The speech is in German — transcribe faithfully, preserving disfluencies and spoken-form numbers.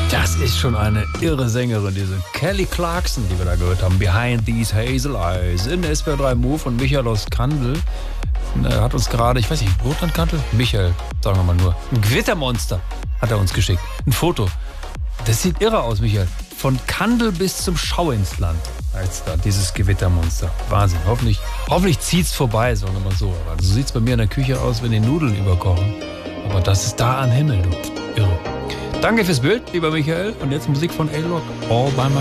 Das ist schon eine irre Sängerin, diese Kelly Clarkson, die wir da gehört haben. Behind These Hazel Eyes in S W R drei Move von Michael aus Kandel. Er hat uns gerade, ich weiß nicht, Rotland Kandel? Michael, sagen wir mal nur. Ein Gewittermonster hat er uns geschickt. Ein Foto. Das sieht irre aus, Michael. Von Kandel bis zum Schauinsland. Als da dieses Gewittermonster. Wahnsinn. Hoffentlich, hoffentlich zieht's vorbei, sagen wir mal so. Aber so sieht's bei mir in der Küche aus, wenn die Nudeln überkochen. Aber das ist da am Himmel, du. Irre. Danke fürs Bild, lieber Michael. Und jetzt Musik von A-Lock. All by my